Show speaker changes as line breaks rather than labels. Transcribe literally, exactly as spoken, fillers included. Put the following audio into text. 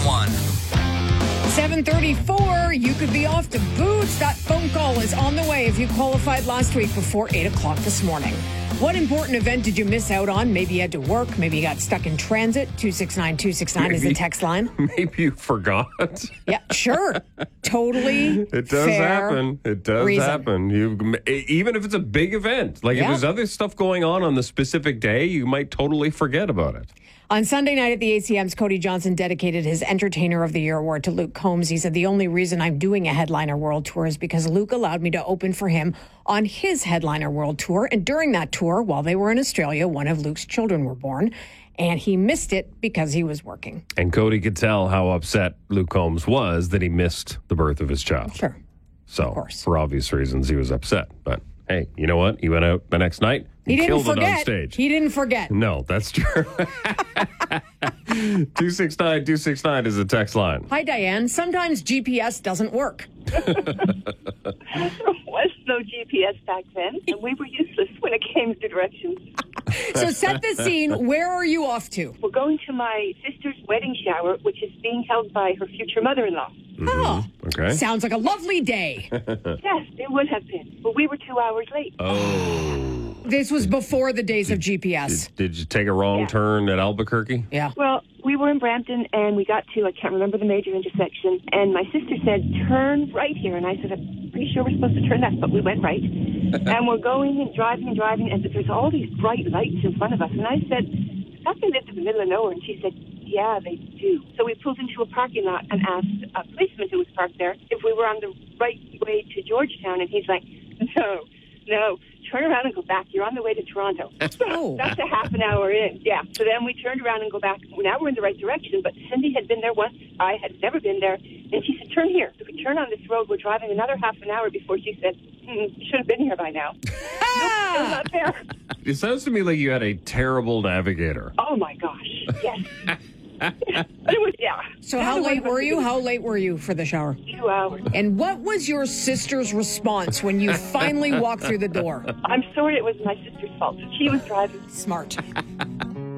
one.
seven thirty-four, you could be off to Boots. That phone call is on the way if you qualified last week before eight o'clock this morning. What important event did you miss out on? Maybe you had to work. Maybe you got stuck in transit. two six nine two six nine is the text line.
Maybe you forgot.
Yeah, sure. Totally.
It does
fair
happen. It does
reason.
happen. You, even if it's a big event, like
Yeah.
if there's other stuff going on on the specific day, you might totally forget about it.
On Sunday night at the A C Ms, Cody Johnson dedicated his Entertainer of the Year award to Luke Combs. He said, the only reason I'm doing a Headliner World Tour is because Luke allowed me to open for him on his Headliner World Tour. And during that tour, while they were in Australia, one of Luke's children were born. And he missed it because he was working.
And Cody could tell how upset Luke Combs was that he missed the birth of his child.
Sure.
So,
of course.
for obvious reasons, he was upset. But hey, you know what? He went out the next night and
He didn't
killed
forget.
it on stage.
He didn't forget.
No, that's true. two six nine two six nine is the text line.
Hi, Diane. Sometimes G P S doesn't work.
There was no G P S back then, and we were useless when it came to directions.
So set the scene. Where are you off to?
We're going to my sister's wedding shower, which is being held by her future mother-in-law.
Oh,
Okay.
sounds like a lovely day.
Yes, it would have been, but we were two hours late.
Oh.
This was before the days of G P S.
Did, did you take a wrong
Yeah.
turn at Albuquerque?
Yeah.
Well, we were in Brampton, and we got to, I can't remember the major intersection, and my sister said, turn right here. And I said, I'm pretty sure we're supposed to turn left, but we went right. And we're going and driving and driving, and there's all these bright lights in front of us. And I said, "That they live in the middle of nowhere." And she said, "Yeah, they do." So we pulled into a parking lot and asked a policeman who was parked there if we were on the right way to Georgetown. And he's like, "No, no, turn around and go back. You're on the way to Toronto."
Oh.
That's a half an hour in. Yeah. So then we turned around and go back. Now we're in the right direction, but Cindy had been there once. I had never been there. And she said, "Turn here." So we turn on this road. We're driving another half an hour before she said, hmm, "You should have been here by now." Nope, still not there.
It sounds to me like you had a terrible navigator.
Oh, my gosh. Yes. It was, yeah.
So how late were you? How late were you for the shower?
Two hours.
And what was your sister's response when you finally walked through the door?
I'm sorry it was my sister's fault. She was driving.
Smart.